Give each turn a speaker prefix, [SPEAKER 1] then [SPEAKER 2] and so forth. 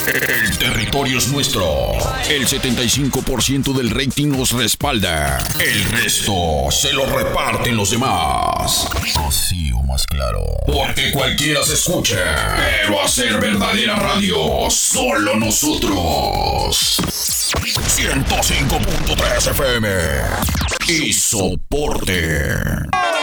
[SPEAKER 1] El territorio es nuestro. El 75% del rating nos respalda. El resto se lo reparten los demás. Así o más claro. Porque cualquiera se escucha. Pero hacer verdadera radio, solo nosotros. 105.3 FM. Y soporte.